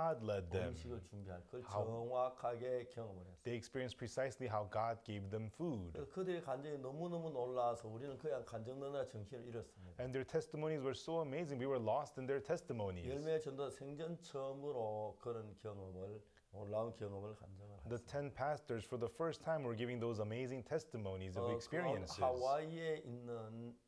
God led them. 음식을 준비할 그걸 How- 정확하게 경험을 했어요. They experienced precisely how God gave them food. 그래서 그들의 간증이 너무너무 놀라서 우리는 그냥 간증 넣느라 정신을 잃었습니다. And their testimonies were so amazing. We were lost in their testimonies. 열매 전도 생전 처음으로 그런 놀라운 경험을 간증을 The 했습니다. 10 pastors, for the first time, were giving those amazing testimonies of experiences. 하와이에 있는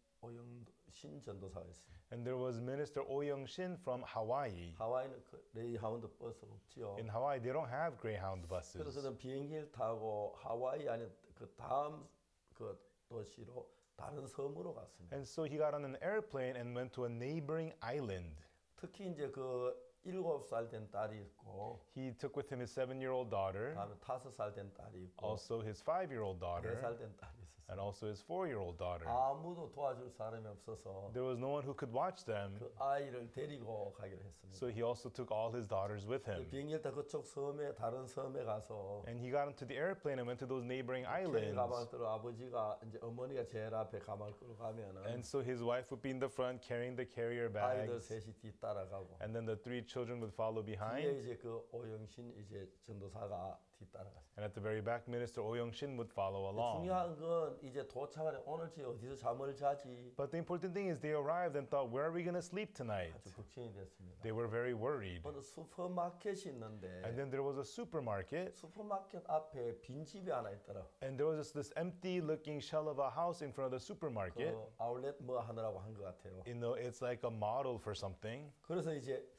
오영신 전도사가 있습니다. And there was Minister Oh Young-shin from Hawaii. 하와이는 레이하운드 버스가 없지요. In Hawaii, they don't have Greyhound 그래서 buses. 저는 비행기를 타고 하와이 안에 그 다음 그 도시로 다른 섬으로 갔습니다. And so he got on an airplane and went to a neighboring island. 특히 이제 그 7살 된 딸이 있고 He took with him his 7-year-old daughter, 다음에 5살 된 딸이 있고 also his 5-year-old daughter, 4살 된 딸이 있었어요. and also his 4-year-old daughter. 아무도 도와줄 사람이 없어서 There was no one who could watch them, 그 아이를 데리고 가기로 했습니다. so he also took all his daughters with him. 비행기를 타 그쪽 섬에 다른 섬에 가서 And he got into the airplane and went to those neighboring 가방을 islands. 들어 아버지가 이제 어머니가 제일 앞에 가방을 끌고 가면은 And so his wife would be in the front carrying the carrier 아이들 bags, 셋이 뒤따라가고 and then the 3 children would follow 뒤에 behind. 이제 그 오영신 이제 전도사가 뒤따라갔어요. And at the very back, Minister Oh Young-shin would follow along. 중요한 건 이제 도착하래 오늘 지 어디서 잠을 자지 But the important thing is they arrived and thought, where are we going to sleep tonight? 아주 걱정이 됐습니다. They were very worried. 어느 슈퍼마켓이 있는데 And then there was a supermarket, 슈퍼마켓 앞에 빈 집이 하나 있더라. and there was just this empty-looking shell of a house in front of the supermarket. 그 아울렛 뭐 하느라고 한 것 같아요. It's like a model for something. 그래서 이제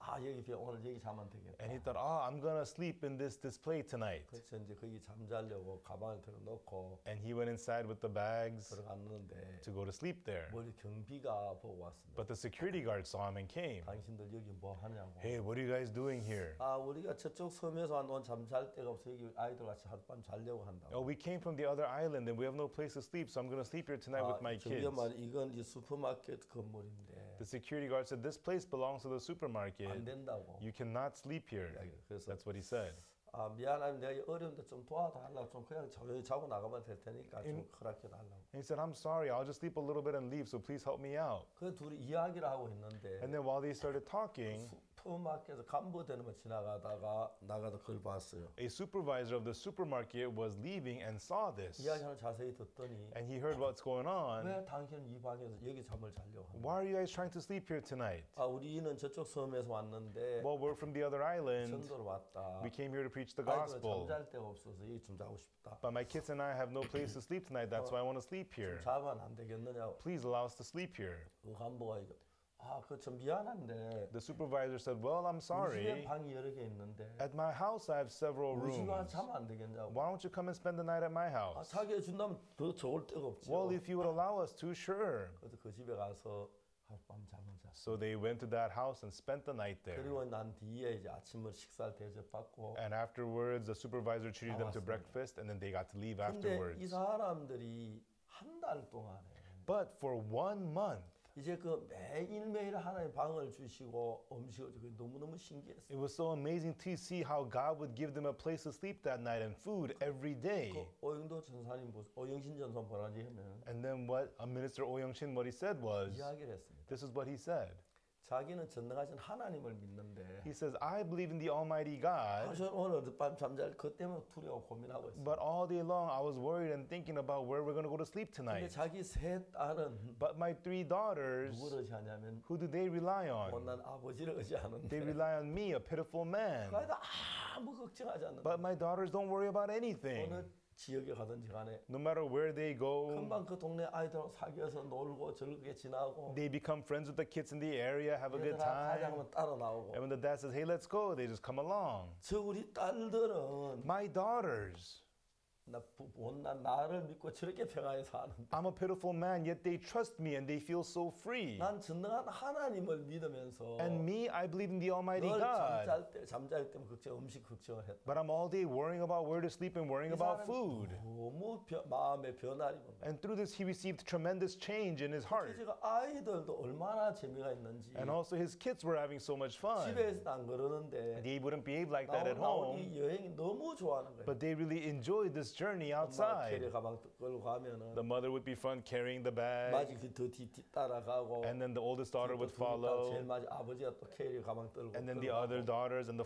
여기 오늘 여기 자면 되겠다. And he thought, I'm going to sleep in this display tonight. 그래서 이제 거기 잠자려고 가방을 들어놓고 And he went inside with the bags 들어갔는데 to go to sleep there. 멀리 경비가 보고 왔습니다. But the security guard saw him and came. 당신들 여기 뭐 하냐고. Hey, what are you guys doing here? 우리가 저쪽 섬에서 온 잠잘 데가 없어 여기 아이들 같이 하룻밤 자려고 한다고. Oh, we came from the other island and we have no place to sleep, so I'm going to sleep here tonight with my kids. 이건 이제 슈퍼마켓 건물인데 The security guard said, this place belongs to the 안 supermarket. 된다고. You cannot sleep here. 그래서 That's what he said. 미안하면 내가 어려운데 좀 도와달라고 좀 그냥 조용히 자고 나가면 될 테니까 좀 허락해 달라고. And he said, I'm sorry, I'll just sleep a little bit and leave, so please help me out. 그 둘이 이야기를 하고 있는데 And then while they started talking, 슈퍼마켓에서 간부되는 거 지나가다가 나가다 그걸 봤어요. a supervisor of the supermarket was leaving and saw this. 이야기하는 자세히 듣더니 And he heard what's going on. 왜 당신은 이 방에서 여기 잠을 자려고 하냐. Why are you guys trying to sleep here tonight? 우리는 저쪽 섬에서 왔는데 Well, we're from the other island. 전도로 왔다. We came here to preach the 아이들은 gospel. 잠잘 데가 없어서 여기 좀 자고 싶다. But my kids and I have no place to sleep tonight. That's why I want to sleep here. 자면 안 되겠느냐고. Please allow us to sleep here. 그 간부가 이거 그거 좀 미안한데 The supervisor said, well, I'm 우리 집에 sorry. 방이 여러 개 있는데 At my house, I have several 우리 집에 rooms. 자면 안 되겠냐고. Why don't you come and spend the night at my house? 자기 준다면 더 좋을 데가 없죠. Well, if you would allow us to, sure. 그래서 그 집에 가서 하룻밤 잠을 잤어. So they went to that house and spent the night there. 그리고 난 뒤에 이제 아침을 식사를 대접받고. And afterwards, the supervisor treated them to 나왔습니다. breakfast, and then they got to leave 근데 이 afterwards. 사람들이 한 달 동안에 But for 1 month, 이제 그 매일매일 하나님 방을 주시고 음식을 주고 너무너무 신기했어요. it was so amazing to see how God would give them a place to sleep that night and food every day. 오영도 전사님, 오영신 전사 뭐라지 하면 And then what Minister Oh Young-shin, what he said was, 이야기를 했습니다. this is what he said. 자기는 전능하신 하나님을 믿는데 He says, I believe in the Almighty God, 저는 오늘 밤 잠잘 그 때문에 두려워 고민하고 있어요. but all day long I was worried and thinking about where we're going to go to sleep 근데 tonight. 자기 세 딸은 But my 3 daughters, 누구를 의지하냐면 who do they rely on? 못난 아버지를 의지하는데 They rely on me, a pitiful man. 그래도 아무 걱정하지 않는다. But my daughters don't worry about anything. 어느 지역에 가든지 간에 No matter where they go, 금방 그 동네 아이들하고 사귀어서 놀고 즐겁게 지나고 they become friends with the kids in the area, have a good 얘들아 가자 time. 하면 따라 나오고. And when the dad says, hey, let's go, they just come along. 저 우리 딸들은 My daughters, 못난 나를 믿고 저렇게 평안히 사는데 I'm a pitiful man, yet they trust me and they feel so free. 난 전능한 하나님을 믿으면서 And me, I believe in the Almighty 늘 God. 잠잘 때 음식 걱정을 했다. But I'm all day worrying about where to sleep and worrying 이 about 사람은 food. 너무 마음의 변화를 입은 거예요. And through this, he received tremendous change in his heart. 제가 아이들도 얼마나 재미가 있는지 And also, his kids were having so much fun. 집에서는 안 그러는데 They wouldn't behave like that at 나온 home, 이 여행이 너무 좋아하는 거예요. but they really enjoyed this journey 엄마가 캐리 outside. 가방 끌고 가면은 The mother would be front carrying the bag, 마지 그더뒤 따라가고 and then the oldest daughter would 제일 follow, 마지 아버지가 또 캐리 가방 들고 and then the other daughters and the